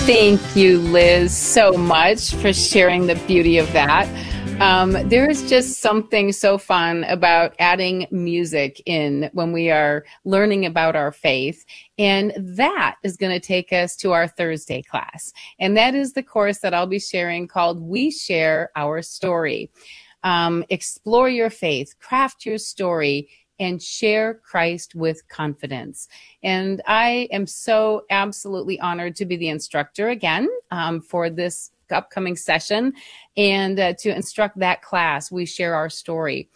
Thank you, Liz, so much for sharing the beauty of that. There is just something so fun about adding music in when we are learning about our faith. And that is going to take us to our Thursday class. And that is the course that I'll be sharing called We Share Our Story. Explore your faith, craft your story, and share Christ with confidence. And I am so absolutely honored to be the instructor again for this upcoming session and to instruct that class. We share our story.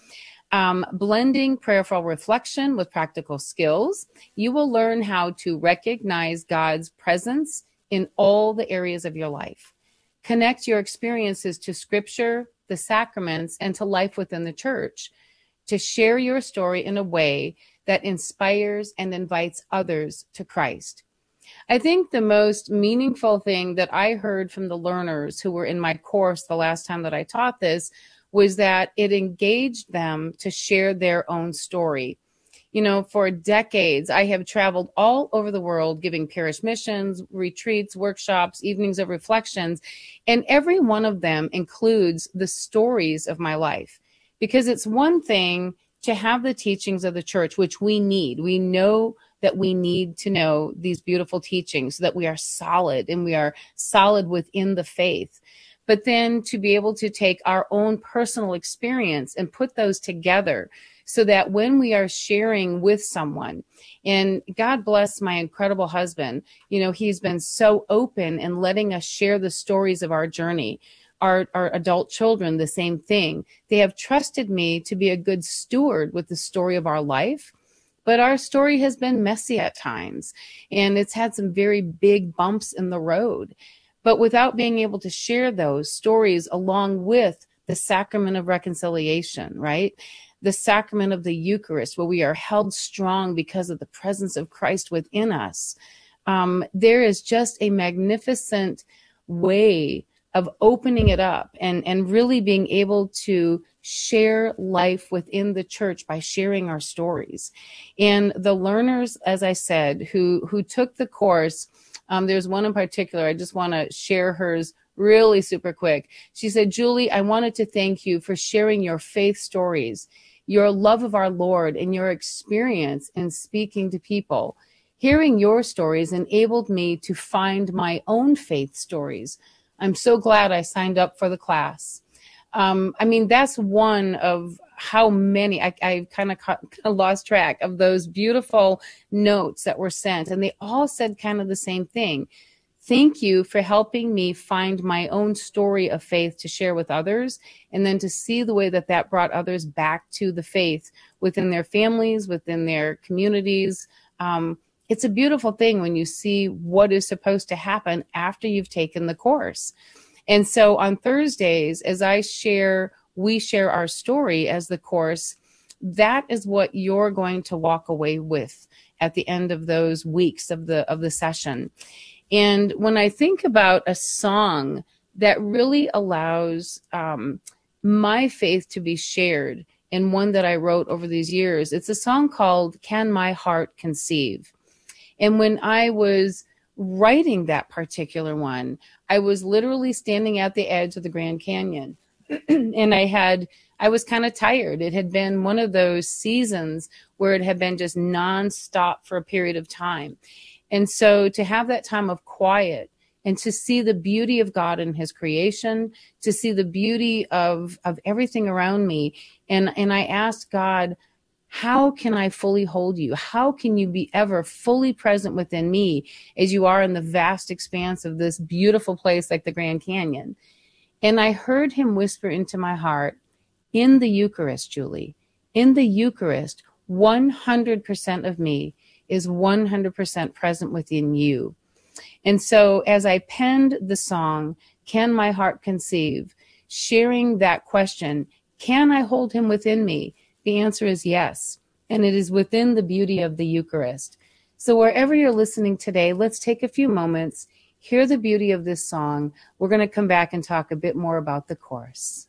Blending prayerful reflection with practical skills, you will learn how to recognize God's presence in all the areas of your life. Connect your experiences to Scripture, the sacraments, and to life within the church. To share your story in a way that inspires and invites others to Christ. I think the most meaningful thing that I heard from the learners who were in my course the last time that I taught this was that it engaged them to share their own story. You know, for decades, I have traveled all over the world giving parish missions, retreats, workshops, evenings of reflections, and every one of them includes the stories of my life. Because it's one thing to have the teachings of the church, which we need. We know that we need to know these beautiful teachings so that we are solid and we are solid within the faith. But then to be able to take our own personal experience and put those together so that when we are sharing with someone, and God bless my incredible husband, you know, he's been so open in letting us share the stories of our journey. Our adult children, the same thing. They have trusted me to be a good steward with the story of our life, but our story has been messy at times, and it's had some very big bumps in the road. But without being able to share those stories along with the sacrament of reconciliation, right? The sacrament of the Eucharist, where we are held strong because of the presence of Christ within us. There is just a magnificent way of opening it up and really being able to share life within the church by sharing our stories. And the learners, as I said, who took the course, there's one in particular, I just want to share hers really super quick. She said, Julie, I wanted to thank you for sharing your faith stories, your love of our Lord, and your experience in speaking to people. Hearing your stories enabled me to find my own faith stories. I'm so glad I signed up for the class. I mean, that's one of how many, I kind of lost track of those beautiful notes that were sent. And they all said kind of the same thing. Thank you for helping me find my own story of faith to share with others, and then to see the way that that brought others back to the faith within their families, within their communities. It's a beautiful thing when you see what is supposed to happen after you've taken the course. And so on Thursdays, as we share our story as the course, that is what you're going to walk away with at the end of those weeks of the session. And when I think about a song that really allows my faith to be shared, and one that I wrote over these years, it's a song called Can My Heart Conceive? And when I was writing that particular one, I was literally standing at the edge of the Grand Canyon. And I was kind of tired. It had been one of those seasons where it had been just nonstop for a period of time. And so to have that time of quiet and to see the beauty of God in his creation, to see the beauty of everything around me. And I asked God, how can I fully hold you? How can you be ever fully present within me as you are in the vast expanse of this beautiful place like the Grand Canyon? And I heard him whisper into my heart, in the Eucharist, Julie, in the Eucharist, 100% of me is 100% present within you. And so as I penned the song, Can My Heart Conceive, sharing that question, can I hold him within me? The answer is yes, and it is within the beauty of the Eucharist. So wherever you're listening today, let's take a few moments, hear the beauty of this song. We're going to come back and talk a bit more about the course.